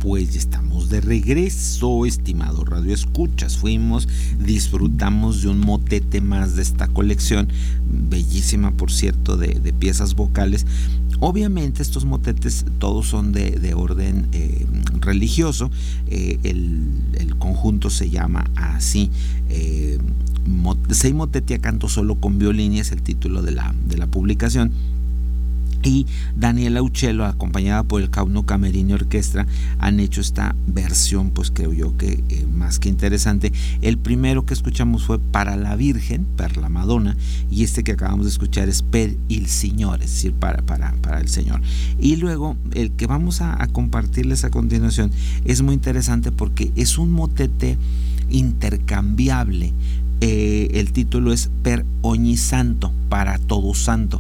pues ya estamos de regreso, estimado Radio Escuchas. Disfrutamos de un motete más de esta colección, bellísima por cierto, de piezas vocales. Obviamente estos motetes todos son de orden religioso. El conjunto se llama así, Sei motetti a canto solo con violini, es el título de la publicación. Y Daniela Uccello, acompañada por el Cauno Camerini Orquestra, han hecho esta versión, pues creo yo que más que interesante. El primero que escuchamos fue Para la Virgen, per la Madonna, y este que acabamos de escuchar es Per il Signore, es decir, para el Señor. Y luego el que vamos a compartirles a continuación es muy interesante porque es un motete intercambiable. El título es Per ogni santo, para todo santo.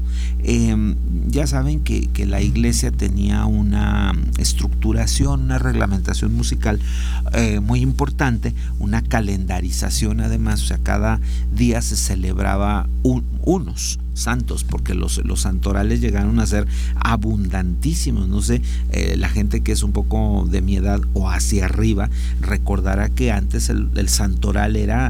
Ya saben que la iglesia tenía una estructuración, una reglamentación musical muy importante, una calendarización además, o sea, cada día se celebraba unos santos, porque los santorales llegaron a ser abundantísimos. No sé, la gente que es un poco de mi edad o hacia arriba recordará que antes el santoral era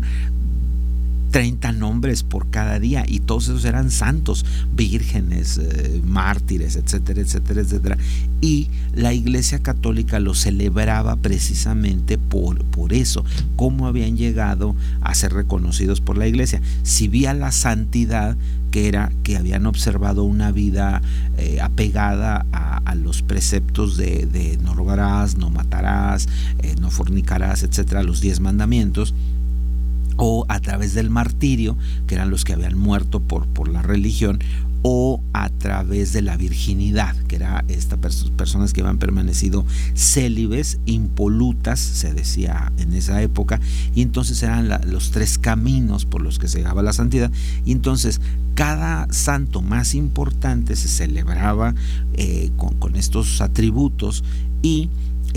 30 nombres por cada día y todos esos eran santos, vírgenes, mártires, etcétera, etcétera, etcétera. Y la Iglesia Católica lo celebraba precisamente por eso, cómo habían llegado a ser reconocidos por la Iglesia. Si vía la santidad, que era que habían observado una vida apegada a los preceptos de no robarás, no matarás, no fornicarás, etcétera, los 10 mandamientos, o a través del martirio, que eran los que habían muerto por la religión, o a través de la virginidad, que era personas que habían permanecido célibes, impolutas, se decía en esa época, y entonces eran los 3 caminos por los que se llegaba a la santidad. Y entonces cada santo más importante se celebraba con estos atributos, y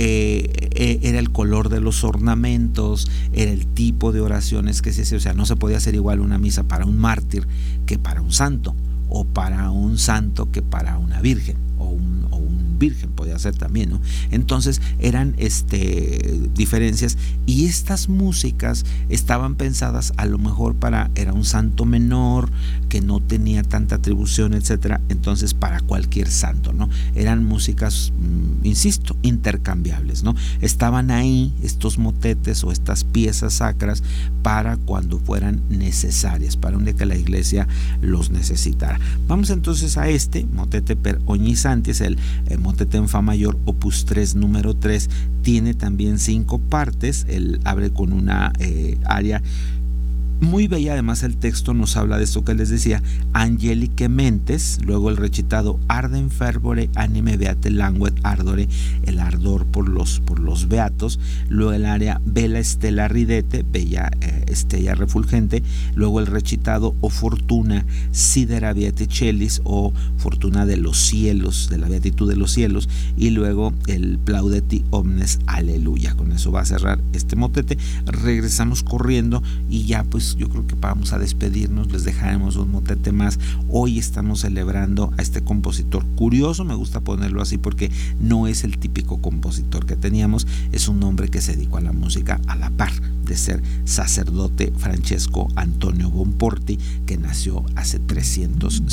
era el color de los ornamentos, era el tipo de oraciones que se hacía. O sea, no se podía hacer igual una misa para un mártir que para un santo, o para un santo que para una virgen, o un virgen podía ser también, ¿no? Entonces eran diferencias, y estas músicas estaban pensadas a lo mejor era un santo menor que no tenía tanta atribución, etcétera. Entonces para cualquier santo, ¿no? Eran músicas, insisto, intercambiables, ¿no? Estaban ahí estos motetes o estas piezas sacras para cuando fueran necesarias, para un día que la iglesia los necesitara. Vamos entonces a este motete Per ogni santi, es el motete en fa mayor, opus 3, número 3. Tiene también 5 partes. Él abre con una aria muy bella. Además el texto nos habla de esto que les decía, Angelique mentes, luego el recitado Ardem fervore anime beate languet ardore, el ardor por los beatos, luego el aria Bella stella ridete, bella estrella refulgente, luego el recitado O fortuna sidera beate celis, o fortuna de los cielos, de la beatitud de los cielos, y luego el Plaudeti omnes aleluya. Con eso va a cerrar este motete. Regresamos corriendo y ya pues yo creo que vamos a despedirnos, les dejaremos un motete más. Hoy estamos celebrando a este compositor curioso, me gusta ponerlo así porque no es el típico compositor que teníamos, es un hombre que se dedicó a la música a la par de ser sacerdote, Francesco Antonio Bonporti, que nació hace 300